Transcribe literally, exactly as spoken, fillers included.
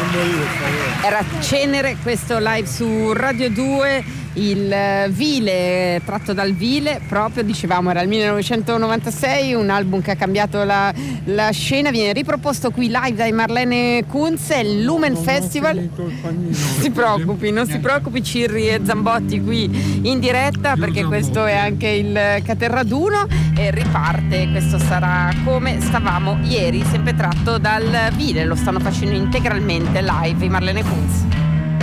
Era Cenere, questo live su Radio due, il Vile, tratto dal Vile, proprio dicevamo era il millenovecentonovantasei, un album che ha cambiato la, la scena, viene riproposto qui live dai Marlene Kunz, è il Lumen non Festival. Non si preoccupi, non si preoccupi Cirri e Zambotti qui in diretta, perché questo è anche il Caterraduno e riparte, questo sarà Come stavamo ieri, sempre tratto dal Vile, lo stanno facendo integralmente live i Marlene Kunz.